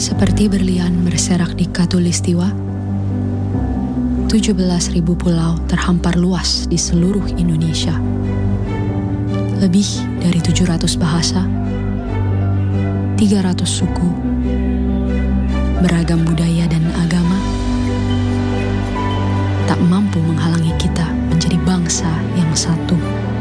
Seperti berlian berserak di Katulistiwa, 17.000 pulau terhampar luas di seluruh Indonesia. Lebih dari 700 bahasa, 300 suku, beragam budaya dan agama, tak mampu menghalangi kita menjadi bangsa yang satu.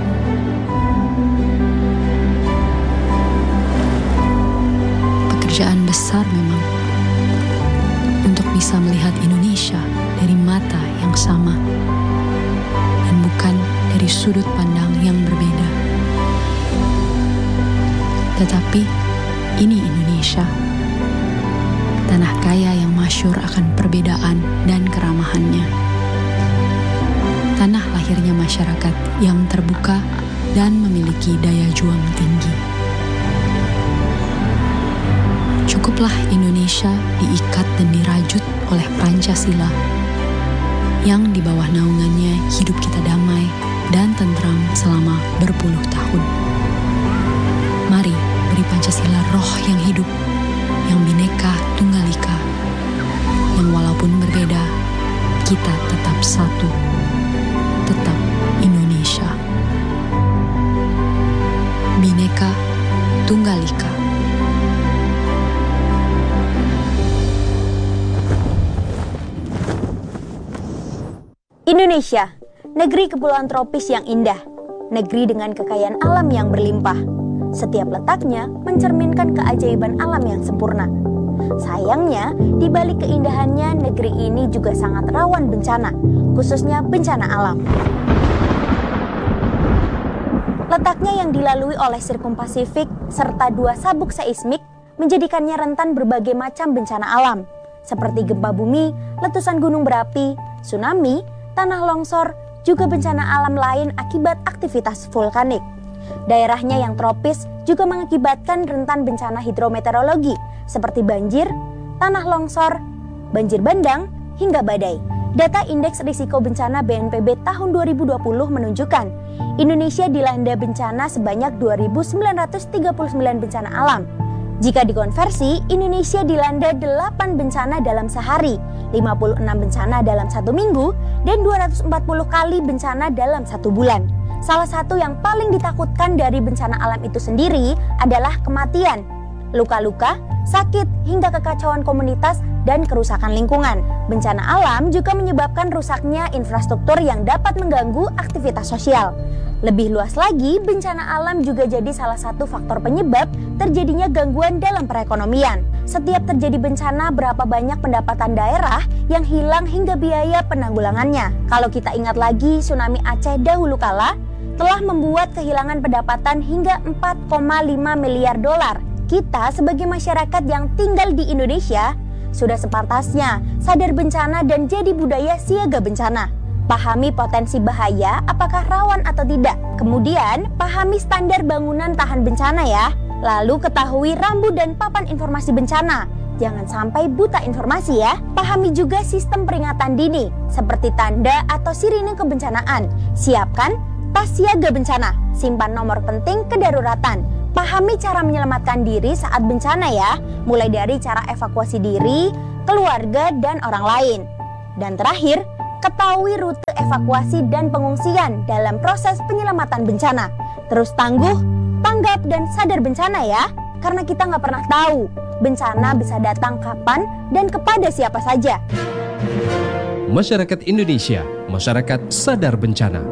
Pekerjaan besar memang untuk bisa melihat Indonesia dari mata yang sama dan bukan dari sudut pandang yang berbeda. Tetapi ini Indonesia, tanah kaya yang masyhur akan perbedaan dan keramahannya. Tanah lahirnya masyarakat yang terbuka dan memiliki daya juang tinggi. Cukuplah Indonesia diikat dan dirajut oleh Pancasila, yang di bawah naungannya hidup kita damai dan tentram selama berpuluh tahun. Mari beri Pancasila roh yang hidup, yang Bhinneka Tunggal Ika, yang walaupun berbeda, kita tetap satu, tetap Indonesia. Bhinneka Tunggal Ika. Indonesia, negeri kepulauan tropis yang indah, negeri dengan kekayaan alam yang berlimpah. Setiap letaknya mencerminkan keajaiban alam yang sempurna. Sayangnya, di balik keindahannya, negeri ini juga sangat rawan bencana, khususnya bencana alam. Letaknya yang dilalui oleh Sirkum Pasifik serta 2 sabuk seismik menjadikannya rentan berbagai macam bencana alam, seperti gempa bumi, letusan gunung berapi, tsunami, tanah longsor, juga bencana alam lain akibat aktivitas vulkanik. Daerahnya yang tropis juga mengakibatkan rentan bencana hidrometeorologi seperti banjir, tanah longsor, banjir bandang, hingga badai. Data Indeks Risiko Bencana BNPB tahun 2020 menunjukkan Indonesia dilanda bencana sebanyak 2.939 bencana alam. Jika dikonversi, Indonesia dilanda 8 bencana dalam sehari, 56 bencana dalam 1 minggu, dan 240 kali bencana dalam 1 bulan. Salah satu yang paling ditakutkan dari bencana alam itu sendiri adalah kematian, luka-luka, sakit, hingga kekacauan komunitas dan kerusakan lingkungan. Bencana alam juga menyebabkan rusaknya infrastruktur yang dapat mengganggu aktivitas sosial. Lebih luas lagi, bencana alam juga jadi salah satu faktor penyebab terjadinya gangguan dalam perekonomian. Setiap terjadi bencana, berapa banyak pendapatan daerah yang hilang hingga biaya penanggulangannya. Kalau kita ingat lagi, tsunami Aceh dahulu kala telah membuat kehilangan pendapatan hingga 4,5 miliar dolar. Kita sebagai masyarakat yang tinggal di Indonesia sudah sepantasnya sadar bencana dan jadi budaya siaga bencana. Pahami potensi bahaya, apakah rawan atau tidak. Kemudian, pahami standar bangunan tahan bencana ya. Lalu ketahui rambu dan papan informasi bencana. Jangan sampai buta informasi ya. Pahami juga sistem peringatan dini, seperti tanda atau sirine kebencanaan. Siapkan tas siaga bencana. Simpan nomor penting kedaruratan. Pahami cara menyelamatkan diri saat bencana ya. Mulai dari cara evakuasi diri, keluarga, dan orang lain. Dan terakhir, ketahui rute evakuasi dan pengungsian dalam proses penyelamatan bencana. Terus tangguh, tanggap, dan sadar bencana ya. Karena kita nggak pernah tahu bencana bisa datang kapan dan kepada siapa saja. Masyarakat Indonesia, masyarakat sadar bencana.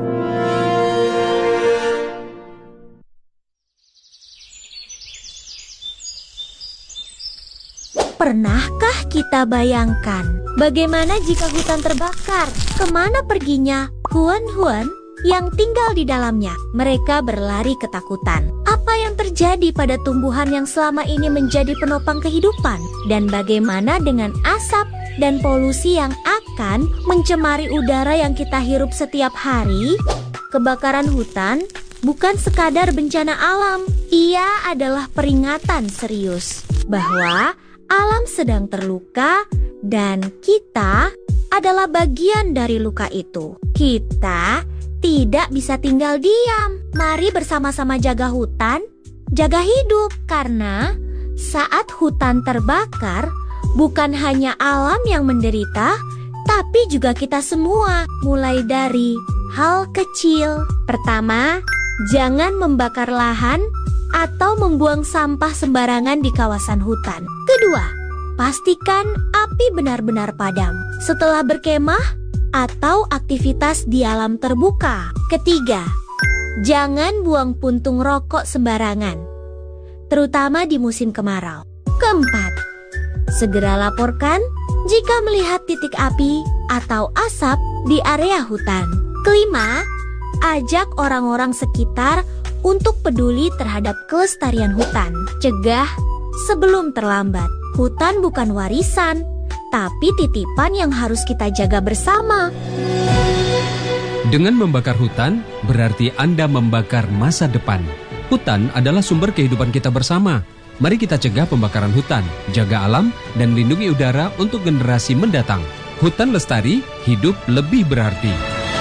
Pernahkah kita bayangkan bagaimana jika hutan terbakar? Kemana perginya hewan-hewan yang tinggal di dalamnya? Mereka berlari ketakutan. Apa yang terjadi pada tumbuhan yang selama ini menjadi penopang kehidupan? Dan bagaimana dengan asap dan polusi yang akan mencemari udara yang kita hirup setiap hari? Kebakaran hutan bukan sekadar bencana alam. Ia adalah peringatan serius bahwa alam sedang terluka dan kita adalah bagian dari luka itu. Kita tidak bisa tinggal diam. Mari bersama-sama jaga hutan, jaga hidup. Karena saat hutan terbakar, Bukan hanya alam yang menderita, tapi juga kita semua, mulai dari hal kecil. Pertama, jangan membakar lahan atau membuang sampah sembarangan di kawasan hutan. Kedua, pastikan api benar-benar padam setelah berkemah atau aktivitas di alam terbuka. Ketiga, jangan buang puntung rokok sembarangan, terutama di musim kemarau. Keempat, segera laporkan jika melihat titik api atau asap di area hutan. Kelima, ajak orang-orang sekitar untuk peduli terhadap kelestarian hutan. Cegah sebelum terlambat. Hutan bukan warisan, tapi titipan yang harus kita jaga bersama. Dengan membakar hutan, berarti Anda membakar masa depan. Hutan adalah sumber kehidupan kita bersama. Mari kita cegah pembakaran hutan, jaga alam, dan lindungi udara untuk generasi mendatang. Hutan lestari, hidup lebih berarti.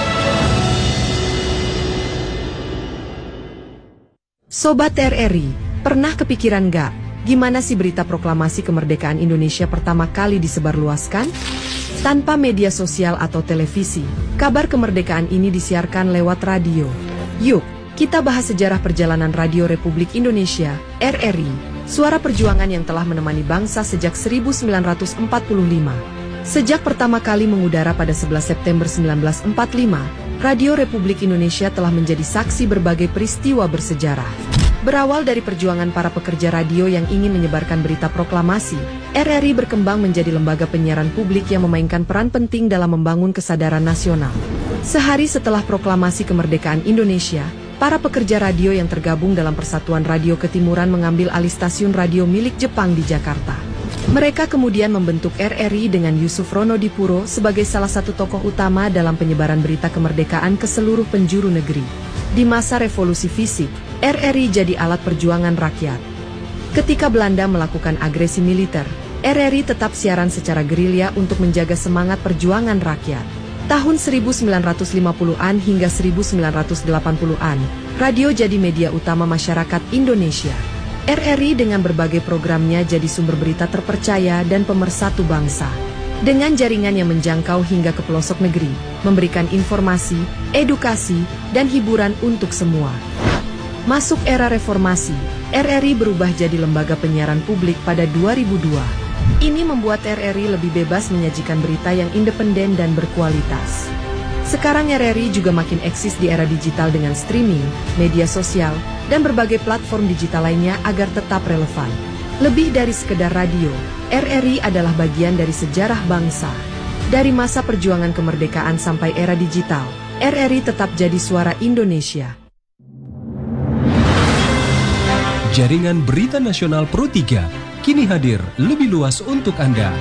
Sobat RRI, pernah kepikiran nggak? Gimana sih berita proklamasi kemerdekaan Indonesia pertama kali disebarluaskan? Tanpa media sosial atau televisi, kabar kemerdekaan ini disiarkan lewat radio. Yuk, kita bahas sejarah perjalanan Radio Republik Indonesia, RRI, suara perjuangan yang telah menemani bangsa sejak 1945. Sejak pertama kali mengudara pada 11 September 1945, Radio Republik Indonesia telah menjadi saksi berbagai peristiwa bersejarah. Berawal dari perjuangan para pekerja radio yang ingin menyebarkan berita proklamasi, RRI berkembang menjadi lembaga penyiaran publik yang memainkan peran penting dalam membangun kesadaran nasional. Sehari setelah proklamasi kemerdekaan Indonesia, para pekerja radio yang tergabung dalam Persatuan Radio Ketimuran mengambil alih stasiun radio milik Jepang di Jakarta. Mereka kemudian membentuk RRI dengan Yusuf Ronodipuro sebagai salah satu tokoh utama dalam penyebaran berita kemerdekaan ke seluruh penjuru negeri. Di masa revolusi fisik, RRI jadi alat perjuangan rakyat. Ketika Belanda melakukan agresi militer, RRI tetap siaran secara gerilya untuk menjaga semangat perjuangan rakyat. Tahun 1950-an hingga 1980-an, radio jadi media utama masyarakat Indonesia. RRI dengan berbagai programnya jadi sumber berita terpercaya dan pemersatu bangsa. Dengan jaringan yang menjangkau hingga ke pelosok negeri, memberikan informasi, edukasi, dan hiburan untuk semua. Masuk era reformasi, RRI berubah jadi lembaga penyiaran publik pada 2002. Ini membuat RRI lebih bebas menyajikan berita yang independen dan berkualitas. Sekarang RRI juga makin eksis di era digital dengan streaming, media sosial, dan berbagai platform digital lainnya agar tetap relevan. Lebih dari sekedar radio, RRI adalah bagian dari sejarah bangsa. Dari masa perjuangan kemerdekaan sampai era digital, RRI tetap jadi suara Indonesia. Jaringan Berita Nasional Pro 3 kini hadir lebih luas untuk Anda.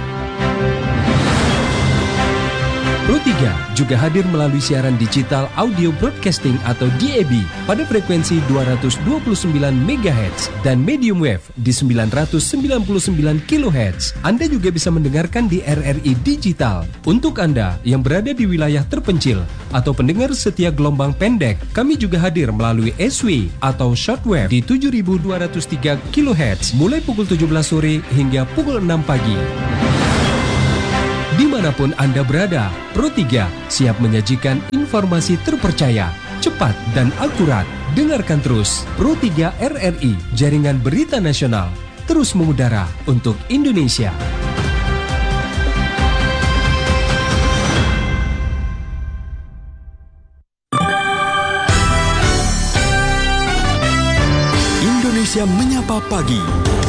Pro 3 juga hadir melalui siaran digital audio broadcasting atau DAB pada frekuensi 229 MHz dan medium wave di 999 kHz. Anda juga bisa mendengarkan di RRI Digital. Untuk Anda yang berada di wilayah terpencil atau pendengar setia gelombang pendek, kami juga hadir melalui SW atau shortwave di 7203 kHz mulai pukul 17 sore hingga pukul 6 pagi. Dimanapun Anda berada, Pro 3 siap menyajikan informasi terpercaya, cepat, dan akurat. Dengarkan terus Pro 3 RRI, Jaringan Berita Nasional, terus mengudara untuk Indonesia. Indonesia Menyapa Pagi.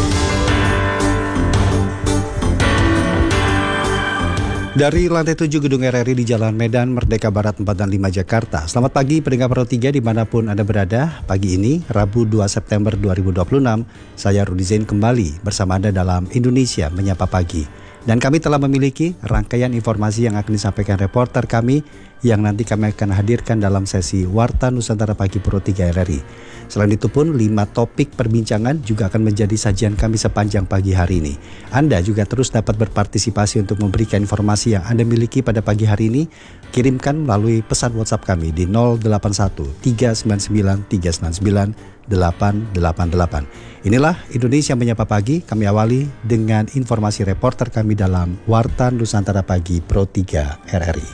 Dari lantai 7 gedung RRI di Jalan Medan Merdeka Barat 4 dan 5 Jakarta. Selamat pagi pendengar Pro 3 dimanapun Anda berada. Pagi ini, Rabu 2 September 2026, saya Rudi Zain kembali bersama Anda dalam Indonesia Menyapa Pagi. Dan kami telah memiliki rangkaian informasi yang akan disampaikan reporter kami yang nanti kami akan hadirkan dalam sesi Warta Nusantara Pagi Pro 3 RRI. Selain itu pun 5 topik perbincangan juga akan menjadi sajian kami sepanjang pagi hari ini. Anda juga terus dapat berpartisipasi untuk memberikan informasi yang Anda miliki pada pagi hari ini. Kirimkan melalui pesan WhatsApp kami di 081 399 399 888. Inilah Indonesia Menyapa Pagi, kami awali dengan informasi reporter kami dalam Warta Nusantara Pagi Pro 3 RRI.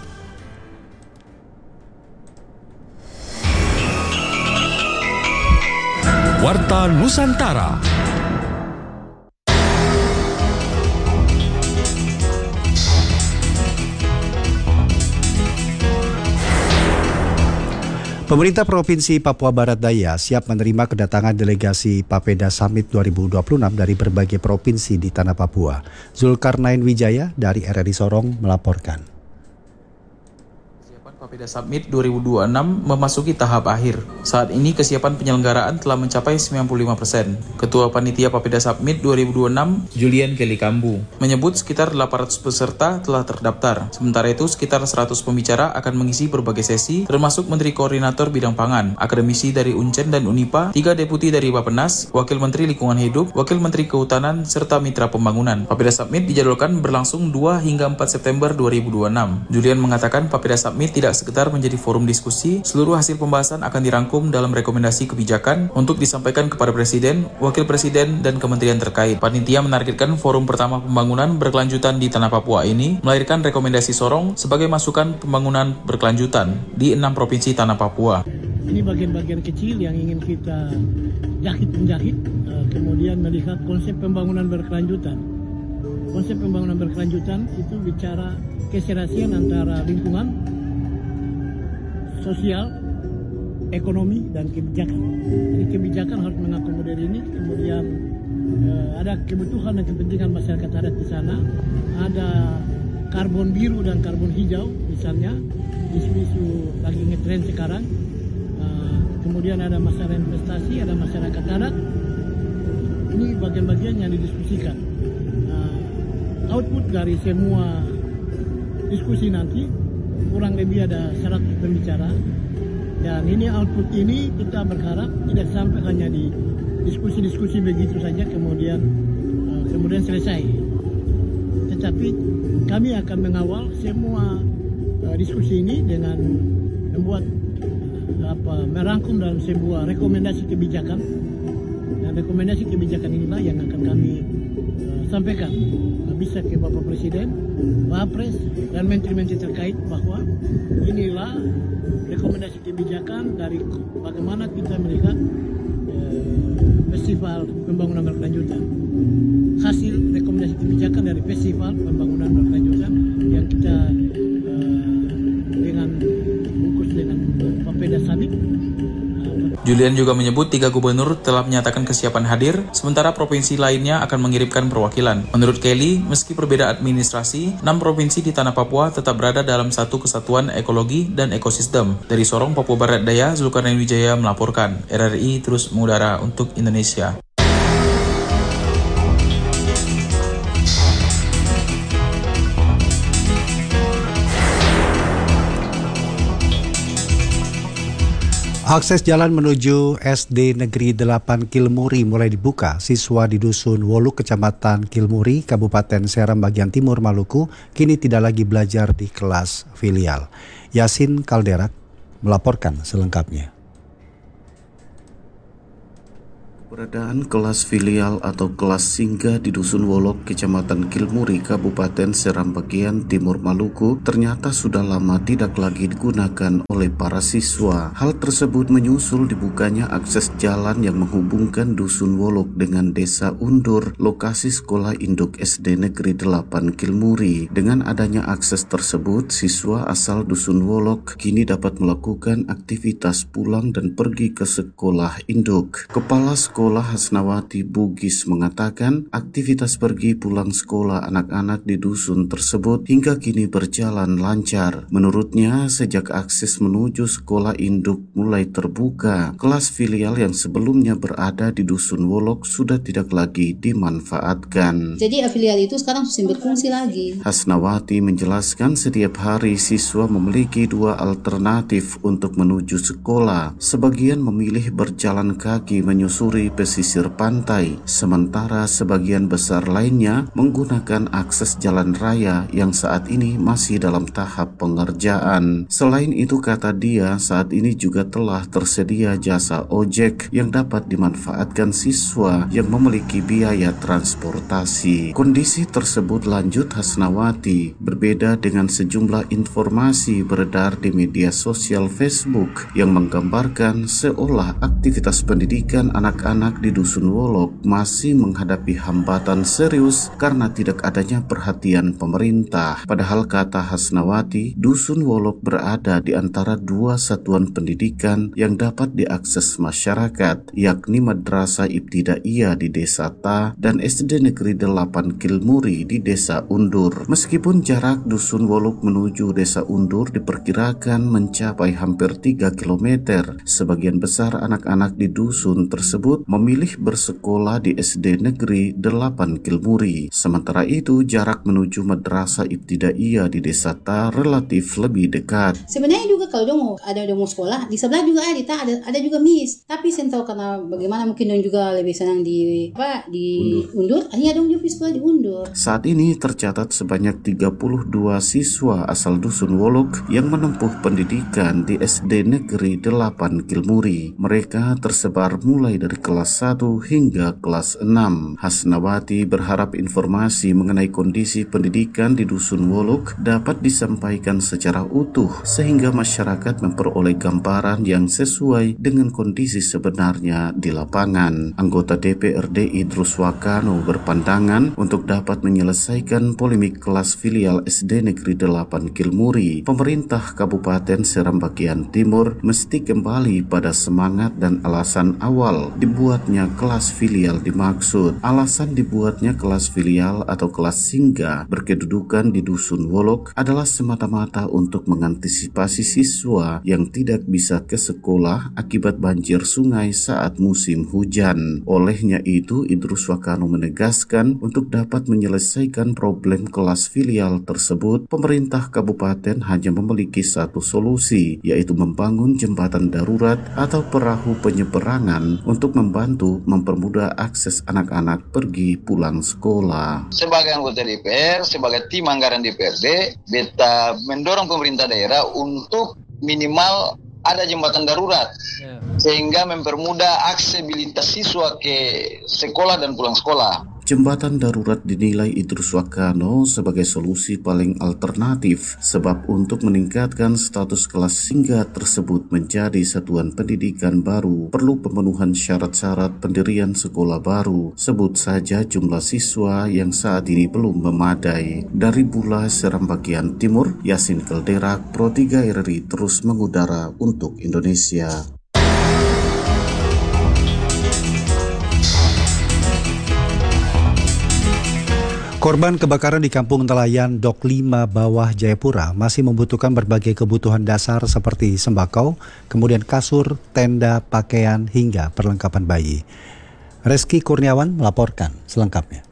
Warta Nusantara. Pemerintah Provinsi Papua Barat Daya siap menerima kedatangan delegasi Papeda Summit 2026 dari berbagai provinsi di tanah Papua. Zulkarnain Wijaya dari RRI Sorong melaporkan. Papeda Summit 2026 memasuki tahap akhir. Saat ini kesiapan penyelenggaraan telah mencapai 95%. Ketua Panitia Papeda Summit 2026, Julian Kelly Kambu, menyebut sekitar 800 peserta telah terdaftar. Sementara itu, sekitar 100 pembicara akan mengisi berbagai sesi, termasuk Menteri Koordinator Bidang Pangan, akademisi dari Uncen dan Unipa, 3 deputi dari Bappenas, Wakil Menteri Lingkungan Hidup, Wakil Menteri Kehutanan, serta Mitra Pembangunan. Papeda Summit dijadwalkan berlangsung 2 hingga 4 September 2026. Julian mengatakan Papeda Summit tidak sekedar menjadi forum diskusi, seluruh hasil pembahasan akan dirangkum dalam rekomendasi kebijakan untuk disampaikan kepada Presiden, Wakil Presiden, dan Kementerian terkait. Panitia menargetkan forum pertama pembangunan berkelanjutan di Tanah Papua ini melahirkan rekomendasi Sorong sebagai masukan pembangunan berkelanjutan di 6 provinsi Tanah Papua. Ini bagian-bagian kecil yang ingin kita jahit-menjahit, kemudian melihat konsep pembangunan berkelanjutan. Konsep pembangunan berkelanjutan itu bicara keserasian antara lingkungan, sosial, ekonomi, dan kebijakan. Jadi kebijakan harus mengakomodir ini. Kemudian ada kebutuhan dan kepentingan masyarakat adat di sana. Ada karbon biru dan karbon hijau misalnya. Isu-isu lagi ngetren sekarang. Kemudian ada masalah investasi, ada masyarakat adat. Ini bagian-bagian yang didiskusikan. Output dari semua diskusi nanti kurang lebih ada 100 pembicara, dan ini output ini kita berharap tidak sampai hanya di diskusi-diskusi begitu saja kemudian selesai, tetapi kami akan mengawal semua diskusi ini dengan membuat merangkum dalam sebuah rekomendasi kebijakan, dan rekomendasi kebijakan inilah yang akan kami sampaikan bisa ke Bapak Presiden, Wapres, dan menteri-menteri terkait bahwa inilah rekomendasi kebijakan dari bagaimana kita melihat festival pembangunan berkelanjutan. Hasil rekomendasi kebijakan dari festival pembangunan berkelanjutan yang kita dengan bungkus dengan Papeda Summit. Julian juga menyebut 3 gubernur telah menyatakan kesiapan hadir, sementara provinsi lainnya akan mengirimkan perwakilan. Menurut Kelly, meski berbeda administrasi, 6 provinsi di Tanah Papua tetap berada dalam satu kesatuan ekologi dan ekosistem. Dari Sorong, Papua Barat Daya, Zulkarnain Wijaya melaporkan. RRI terus mengudara untuk Indonesia. Akses jalan menuju SD Negeri 8 Kilmuri mulai dibuka. Siswa di Dusun Woluk, Kecamatan Kilmuri, Kabupaten Seram bagian Timur Maluku, kini tidak lagi belajar di kelas filial. Yasin Kalderak melaporkan selengkapnya. Keberadaan kelas filial atau kelas singgah di Dusun Wolok, Kecamatan Kilmuri, Kabupaten Seram bagian Timur Maluku ternyata sudah lama tidak lagi digunakan oleh para siswa. Hal tersebut menyusul dibukanya akses jalan yang menghubungkan Dusun Wolok dengan Desa Undur, lokasi sekolah induk SD Negeri 8 Kilmuri. Dengan adanya akses tersebut, siswa asal Dusun Wolok kini dapat melakukan aktivitas pulang dan pergi ke sekolah induk. Kepala Sekolah Hasnawati Bugis mengatakan aktivitas pergi pulang sekolah anak-anak di dusun tersebut hingga kini berjalan lancar. Menurutnya, sejak akses menuju sekolah induk mulai terbuka, kelas filial yang sebelumnya berada di Dusun Wolok sudah tidak lagi dimanfaatkan. Jadi filial itu sekarang sudah berfungsi lagi. Hasnawati menjelaskan setiap hari siswa memiliki 2 alternatif untuk menuju sekolah. Sebagian memilih berjalan kaki menyusuri pesisir pantai, sementara sebagian besar lainnya menggunakan akses jalan raya yang saat ini masih dalam tahap pengerjaan. Selain itu, kata dia, saat ini juga telah tersedia jasa ojek yang dapat dimanfaatkan siswa yang memiliki biaya transportasi. Kondisi tersebut, lanjut Hasnawati, berbeda dengan sejumlah informasi beredar di media sosial Facebook yang menggambarkan seolah aktivitas pendidikan anak-anak di Dusun Wolok masih menghadapi hambatan serius karena tidak adanya perhatian pemerintah. Padahal kata Hasnawati, Dusun Wolok berada di antara dua satuan pendidikan yang dapat diakses masyarakat, yakni Madrasah Ibtidaiyah di Desa Ta dan SD Negeri 8 Kilmuri di Desa Undur. Meskipun jarak Dusun Wolok menuju Desa Undur diperkirakan mencapai hampir 3 km, sebagian besar anak-anak di dusun tersebut memilih bersekolah di SD Negeri 8 Kilmuri. Sementara itu, jarak menuju Madrasah Ibtidaiyah di Desa Ta relatif lebih dekat. Sebenarnya juga kalau dia mau sekolah, di sebelah juga ada juga Miss. Tapi saya tahu karena bagaimana mungkin dong juga lebih senang di Undur. Akhirnya dong juga sekolah di Undur. Saat ini tercatat sebanyak 32 siswa asal Dusun Wolok yang menempuh pendidikan di SD Negeri 8 Kilmuri. Mereka tersebar mulai dari kelas 1 hingga kelas 6. Hasnawati berharap informasi mengenai kondisi pendidikan di Dusun Wolok dapat disampaikan secara utuh sehingga masyarakat memperoleh gambaran yang sesuai dengan kondisi sebenarnya di lapangan. Anggota DPRD Idrus Wakano berpandangan untuk dapat menyelesaikan polemik kelas filial SD Negeri 8 Kilmuri, pemerintah Kabupaten Seram Bagian Timur mesti kembali pada semangat dan alasan awal dibuatnya kelas filial dimaksud. Alasan dibuatnya kelas filial atau kelas singgah berkedudukan di Dusun Wolok adalah semata-mata untuk mengantisipasi siswa yang tidak bisa ke sekolah akibat banjir sungai saat musim hujan. Olehnya itu, Idrus Wakano menegaskan untuk dapat menyelesaikan problem kelas filial tersebut, pemerintah kabupaten hanya memiliki satu solusi, yaitu membangun jembatan darurat atau perahu penyeberangan untuk membantu mempermudah akses anak-anak pergi pulang sekolah. Sebagai anggota DPR, sebagai tim anggaran DPRD, beta mendorong pemerintah daerah untuk minimal ada jembatan darurat sehingga mempermudah aksesibilitas siswa ke sekolah dan pulang sekolah. Jembatan darurat dinilai Idrus Wakano sebagai solusi paling alternatif sebab untuk meningkatkan status kelas singgah tersebut menjadi satuan pendidikan baru perlu pemenuhan syarat-syarat pendirian sekolah baru. Sebut saja jumlah siswa yang saat ini belum memadai. Dari Bula, Seram Bagian Timur, Yasin Kelderak, Pro 3 RRI terus mengudara untuk Indonesia. Korban kebakaran di Kampung Nelayan Dok 5 Bawah Jayapura masih membutuhkan berbagai kebutuhan dasar seperti sembako, kemudian kasur, tenda, pakaian, hingga perlengkapan bayi. Reski Kurniawan melaporkan selengkapnya.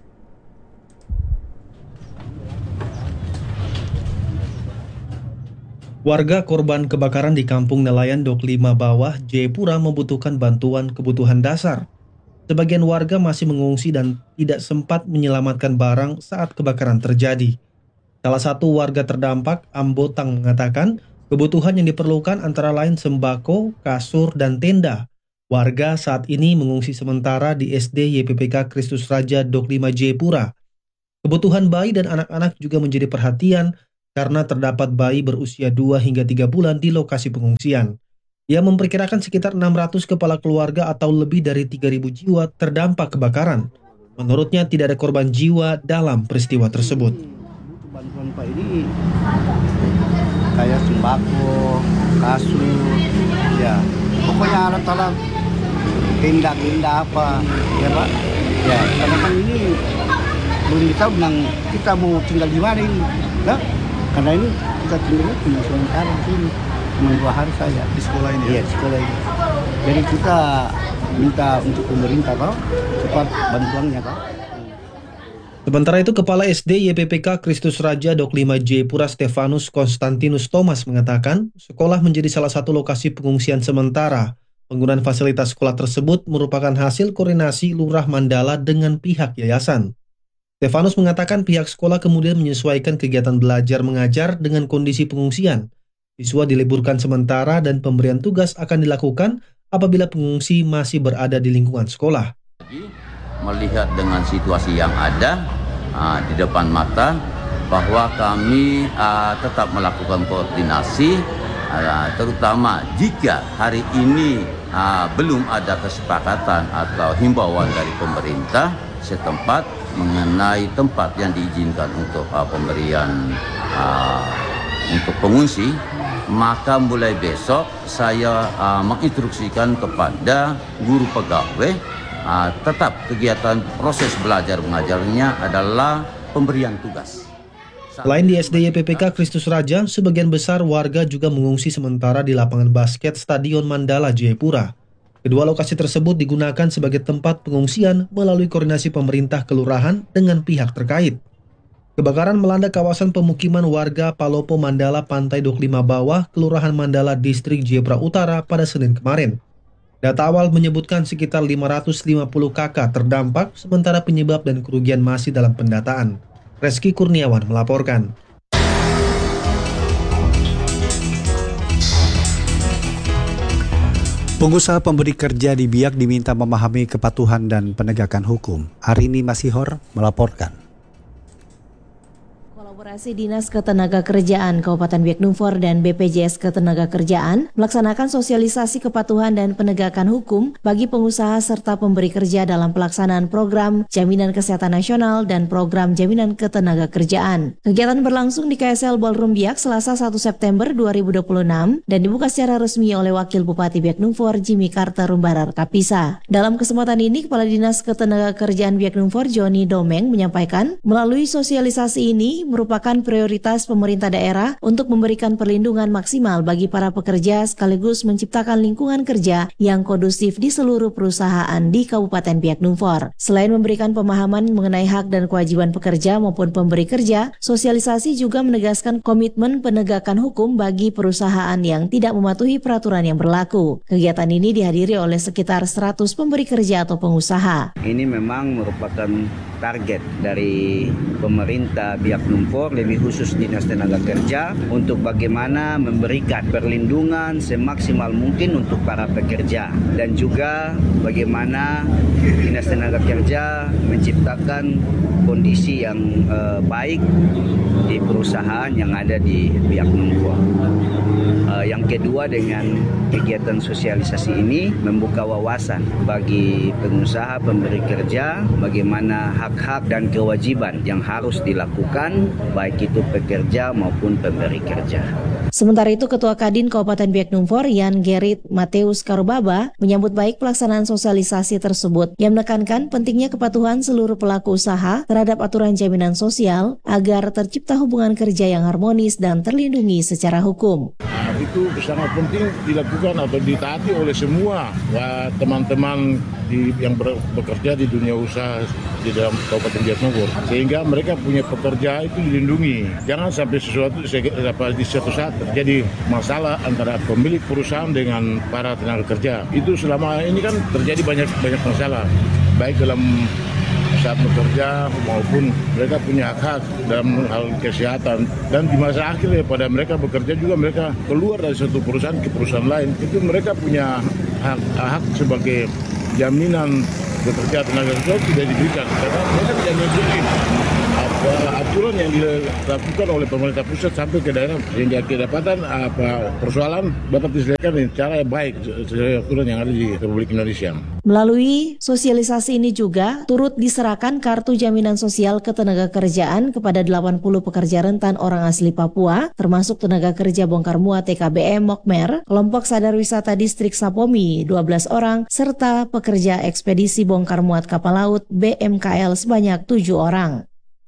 Warga korban kebakaran di Kampung Nelayan Dok 5 Bawah Jayapura membutuhkan bantuan kebutuhan dasar. Sebagian warga masih mengungsi dan tidak sempat menyelamatkan barang saat kebakaran terjadi. Salah satu warga terdampak, Ambotang, mengatakan kebutuhan yang diperlukan antara lain sembako, kasur, dan tenda. Warga saat ini mengungsi sementara di SD YPPK Kristus Raja Dok 5 Jayapura. Kebutuhan bayi dan anak-anak juga menjadi perhatian karena terdapat bayi berusia 2 hingga 3 bulan di lokasi pengungsian. Ia memperkirakan sekitar 600 kepala keluarga atau lebih dari 3.000 jiwa terdampak kebakaran. Menurutnya tidak ada korban jiwa dalam peristiwa tersebut. Bantuan Pak ini kayak sembako, kasur, ya pokoknya alat-alat tenda apa, ya Pak. Ya karena kan ini belum tahu kita mau tinggal di mana ini, nah, karena ini kita tinggalnya cuma sementara sini. Cuma 2 hari saja di sekolah ini. Iya, di sekolah ini. Jadi kita minta untuk pemerintah Pak, cepat bantuannya Pak. Sementara itu, Kepala SD YPPK Kristus Raja Dok 5 Jayapura Stefanus Konstantinus Thomas mengatakan, sekolah menjadi salah satu lokasi pengungsian sementara. Penggunaan fasilitas sekolah tersebut merupakan hasil koordinasi Lurah Mandala dengan pihak yayasan. Stefanus mengatakan pihak sekolah kemudian menyesuaikan kegiatan belajar mengajar dengan kondisi pengungsian. Siswa diliburkan sementara dan pemberian tugas akan dilakukan apabila pengungsi masih berada di lingkungan sekolah. Melihat dengan situasi yang ada di depan mata bahwa kami tetap melakukan koordinasi, terutama jika hari ini belum ada kesepakatan atau himbauan dari pemerintah setempat mengenai tempat yang diizinkan untuk pemberian untuk pengungsi, maka mulai besok saya menginstruksikan kepada guru pegawai tetap kegiatan proses belajar mengajarnya adalah pemberian tugas. Selain di SDY PPK Kristus Raja, sebagian besar warga juga mengungsi sementara di lapangan basket Stadion Mandala Jayapura. Kedua lokasi tersebut digunakan sebagai tempat pengungsian melalui koordinasi pemerintah kelurahan dengan pihak terkait. Kebakaran melanda kawasan pemukiman warga Palopo Mandala Pantai 25 Bawah, Kelurahan Mandala, Distrik Jayapura Utara pada Senin kemarin. Data awal menyebutkan sekitar 550 kakak terdampak, sementara penyebab dan kerugian masih dalam pendataan. Reski Kurniawan melaporkan. Pengusaha pemberi kerja di Biak diminta memahami kepatuhan dan penegakan hukum. Arini Masihor melaporkan. Kolaborasi Dinas Ketenagakerjaan Kabupaten Biak Numfor dan BPJS Ketenagakerjaan melaksanakan sosialisasi kepatuhan dan penegakan hukum bagi pengusaha serta pemberi kerja dalam pelaksanaan program Jaminan Kesehatan Nasional dan program Jaminan Ketenagakerjaan. Kegiatan berlangsung di KSL Ballroom Biak Selasa 1 September 2026 dan dibuka secara resmi oleh Wakil Bupati Biak Numfor Jimmy Carter Rumbarar Kapisa. Dalam kesempatan ini, Kepala Dinas Ketenagakerjaan Biak Numfor Joni Domeng menyampaikan, melalui sosialisasi ini merupakan prioritas pemerintah daerah untuk memberikan perlindungan maksimal bagi para pekerja sekaligus menciptakan lingkungan kerja yang kondusif di seluruh perusahaan di Kabupaten Biak Numfor. Selain memberikan pemahaman mengenai hak dan kewajiban pekerja maupun pemberi kerja, sosialisasi juga menegaskan komitmen penegakan hukum bagi perusahaan yang tidak mematuhi peraturan yang berlaku. Kegiatan ini dihadiri oleh sekitar 100 pemberi kerja atau pengusaha. Ini memang merupakan target dari pemerintah Biak Numfor, lebih khusus Dinas Tenaga Kerja, untuk bagaimana memberikan perlindungan semaksimal mungkin untuk para pekerja, dan juga bagaimana Dinas Tenaga Kerja menciptakan kondisi yang baik di perusahaan yang ada di Biak Numfor. Yang kedua, dengan kegiatan sosialisasi ini membuka wawasan bagi pengusaha pemberi kerja bagaimana hak-hak dan kewajiban yang harus dilakukan baik itu pekerja maupun pemberi kerja. Sementara itu, Ketua Kadin Kabupaten Biak Numfor Yan Gerit Mateus Karubaba menyambut baik pelaksanaan sosialisasi tersebut yang menekankan pentingnya kepatuhan seluruh pelaku usaha terhadap aturan jaminan sosial agar tercipta hubungan kerja yang harmonis dan terlindungi secara hukum. Itu sangat penting dilakukan atau ditaati oleh semua teman-teman yang bekerja di dunia usaha di dalam Kabupaten Biak Numfor, sehingga mereka punya pekerja itu dilindungi. Jangan sampai sesuatu di suatu saat terjadi masalah antara pemilik perusahaan dengan para tenaga kerja. Itu selama ini kan terjadi banyak masalah, baik dalam saat bekerja maupun mereka punya hak dalam hal kesehatan, dan di masa akhir ya pada mereka bekerja juga mereka keluar dari satu perusahaan ke perusahaan lain, itu mereka punya hak sebagai jaminan bekerja tenaga kerja tidak diberikan karena mereka tidak mengikuti aturan yang dilakukan oleh pemerintah pusat sampai ke daerah, sehingga kedapatan persoalan dapat diselesaikan dengan cara yang baik sesuai aturan yang ada di Republik Indonesia. Melalui sosialisasi ini juga turut diserahkan kartu jaminan sosial ketenagakerjaan kepada 80 pekerja rentan orang asli Papua, termasuk tenaga kerja bongkar muat TKBM Mokmer, kelompok sadar wisata distrik Sapomi 12 orang, serta pekerja ekspedisi bongkar muat kapal laut BMKL sebanyak 7 orang.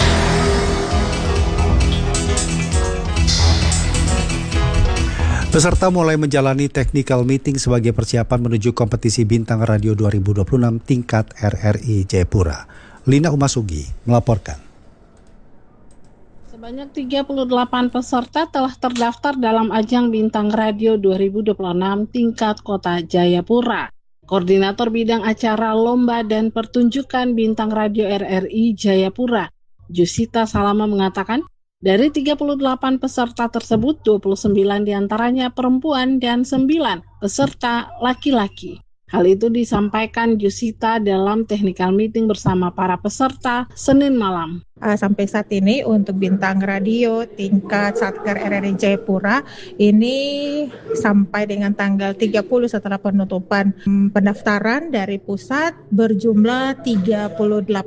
Peserta mulai menjalani technical meeting sebagai persiapan menuju kompetisi Bintang Radio 2026 tingkat RRI Jayapura. Lina Umasugi melaporkan. Sebanyak 38 peserta telah terdaftar dalam ajang Bintang Radio 2026 tingkat Kota Jayapura. Koordinator Bidang Acara Lomba dan Pertunjukan Bintang Radio RRI Jayapura, Jusita Salama mengatakan, dari 38 peserta tersebut, 29 diantaranya perempuan dan 9 peserta laki-laki. Hal itu disampaikan Jusita dalam technical meeting bersama para peserta Senin malam. Sampai saat ini untuk Bintang Radio tingkat Satker RRI Jayapura ini sampai dengan tanggal 30 setelah penutupan pendaftaran dari pusat berjumlah 38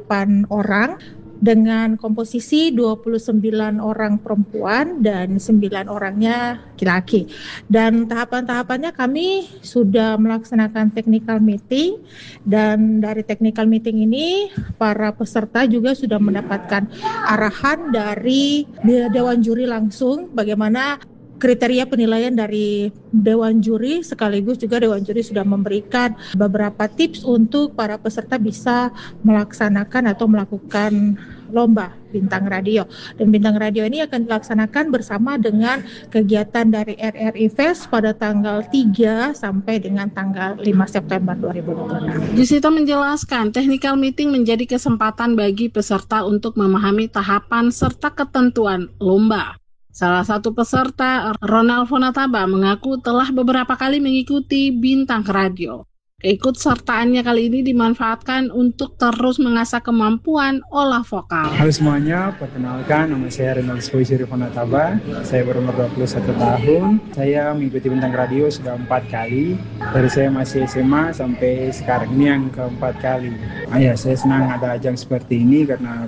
orang. Dengan komposisi 29 orang perempuan dan 9 orangnya laki-laki. Dan tahapan-tahapannya kami sudah melaksanakan technical meeting, dan dari technical meeting ini para peserta juga sudah mendapatkan arahan dari Dewan Juri langsung bagaimana kriteria penilaian dari Dewan Juri, sekaligus juga Dewan Juri sudah memberikan beberapa tips untuk para peserta bisa melaksanakan atau melakukan lomba Bintang Radio. Dan Bintang Radio ini akan dilaksanakan bersama dengan kegiatan dari RRI Fest pada tanggal 3 sampai dengan tanggal 5 September 2026. Jusita menjelaskan, technical meeting menjadi kesempatan bagi peserta untuk memahami tahapan serta ketentuan lomba. Salah satu peserta, Ronald Fonataba, mengaku telah beberapa kali mengikuti Bintang Radio. Keikutsertaannya kali ini dimanfaatkan untuk terus mengasah kemampuan olah vokal. Halo semuanya, perkenalkan nama saya Ronald Fonataba. Saya berumur 21 tahun. Saya mengikuti Bintang Radio sudah 4 kali. Dari saya masih SMA sampai sekarang ini yang keempat kali. Saya senang ada ajang seperti ini karena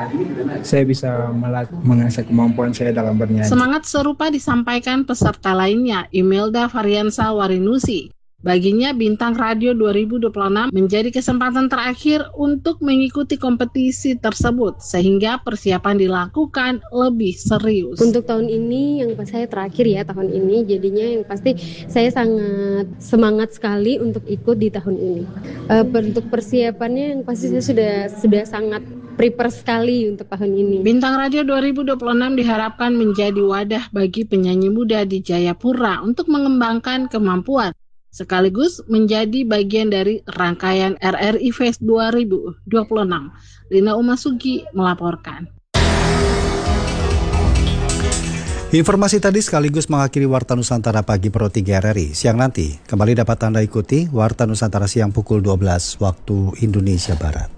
saya bisa mengasah kemampuan saya dalam bernyanyi. Semangat serupa disampaikan peserta lainnya, Imelda Variansa Warinusi. Baginya Bintang Radio 2026 menjadi kesempatan terakhir untuk mengikuti kompetisi tersebut sehingga persiapan dilakukan lebih serius. Untuk tahun ini yang saya terakhir ya tahun ini, jadinya yang pasti saya sangat semangat sekali untuk ikut di tahun ini. Untuk persiapannya yang pasti saya sudah sangat prepare sekali untuk tahun ini. Bintang Radio 2026 diharapkan menjadi wadah bagi penyanyi muda di Jayapura untuk mengembangkan kemampuan, sekaligus menjadi bagian dari rangkaian RRI Fest 2026. Lina Umasugi melaporkan. Informasi tadi sekaligus mengakhiri Warta Nusantara Pagi Pro 3 RRI. Siang nanti kembali dapat Anda ikuti Warta Nusantara siang pukul 12 waktu Indonesia Barat.